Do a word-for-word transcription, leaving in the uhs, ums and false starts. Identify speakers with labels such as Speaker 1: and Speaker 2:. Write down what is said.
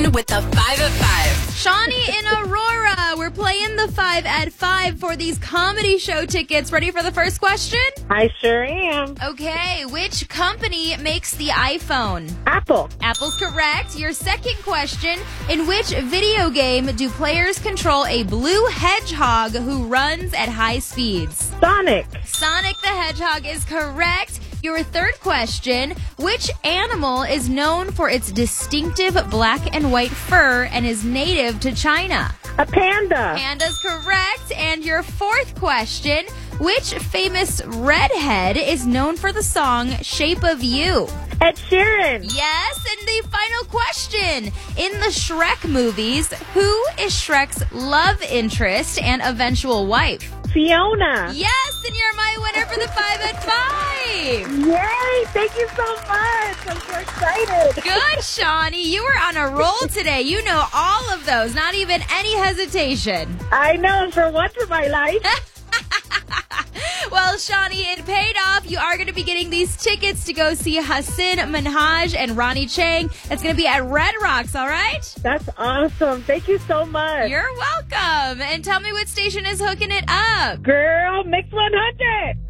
Speaker 1: Hassan with the five at five.
Speaker 2: Shawnee in Aurora, we're playing the five at five for these comedy show tickets. Ready for the first question?
Speaker 3: I sure am.
Speaker 2: Okay, which company makes the iPhone?
Speaker 3: Apple.
Speaker 2: Apple's correct. Your second question, in which video game do players control a blue hedgehog who runs at high speeds?
Speaker 3: Sonic.
Speaker 2: Sonic the Hedgehog is correct. Your third question, which animal is known for its distinctive black and white fur and is native to China?
Speaker 3: A panda.
Speaker 2: Panda's correct. And your fourth question, which famous redhead is known for the song Shape of You?
Speaker 3: Ed Sheeran.
Speaker 2: Yes, and the final question. In the Shrek movies, who is Shrek's love interest and eventual wife?
Speaker 3: Fiona.
Speaker 2: Yes, and you're my winner for the five at five.
Speaker 3: Yay! Thank you so much. I'm so excited.
Speaker 2: Good, Shawnee. You were on a roll today. You know all of those, not even any hesitation.
Speaker 3: I know, for once in my life.
Speaker 2: Well, Shawnee, it paid off. You are going to be getting these tickets to go see Hassan Minhaj and Ronnie Chang. It's going to be at Red Rocks, all right?
Speaker 3: That's awesome. Thank you so much.
Speaker 2: You're welcome. And tell me what station is hooking it up.
Speaker 3: Girl, Mix one hundred.